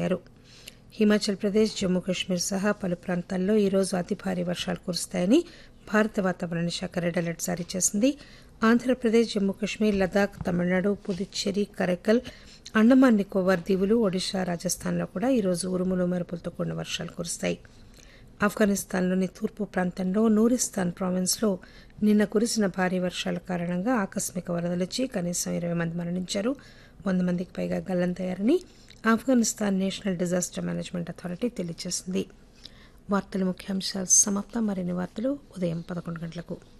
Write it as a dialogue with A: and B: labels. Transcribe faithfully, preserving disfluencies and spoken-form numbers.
A: నమోదయ్యారు. హిమాచల్ ప్రదేశ్, జమ్మూ కశ్మీర్ సహా పలు ప్రాంతాల్లో ఈరోజు అతి భారీ వర్షాలు కురుస్తాయని భారత వాతావరణ శాఖ రెడ్ అలర్ట్ జారీ చేసింది. ఆంధ్రప్రదేశ్, జమ్మూ కశ్మీర్, లదాఖ్, తమిళనాడు, పుదుచ్చేరి, కరైకల్, అండమాన్ నికోబార్ దీవులు, ఒడిశా, రాజస్థాన్లో కూడా ఈరోజు ఉరుములు మెరుపులతో కూడిన వర్షాలు కురుస్తాయి. ఆఫ్ఘనిస్తాన్లోని తూర్పు ప్రాంతంలో నూరిస్తాన్ ప్రావిన్స్లో నిన్న కురిసిన భారీ వర్షాల కారణంగా ఆకస్మిక వరదలొచ్చి కనీసం ఇరవై మంది మరణించారు. వంద మందికి పైగా గల్లంతయ్యారని Afghanistan national disaster management authority తెలియజేసింది. వార్తల ముఖ్యాంశాలు సమాప్తం. మరిన్ని వార్తలు ఉదయం పదకొండు గంటలకు.